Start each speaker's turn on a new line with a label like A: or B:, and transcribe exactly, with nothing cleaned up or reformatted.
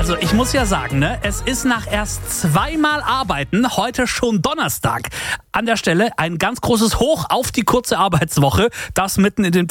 A: Also ich muss ja sagen, ne, es ist nach erst zweimal Arbeiten heute schon Donnerstag. An der Stelle ein ganz großes Hoch auf die kurze Arbeitswoche. Das mitten in den